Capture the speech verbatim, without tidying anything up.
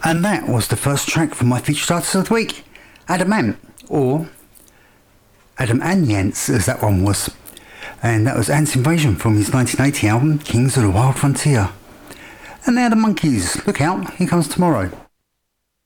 And that was the first track from my featured artist of the week, Adam Ant, or Adam Ant, as that one was. And that was Ant's Invasion from his nineteen eighty album, Kings of the Wild Frontier. And now the Monkees. Look out, here comes tomorrow.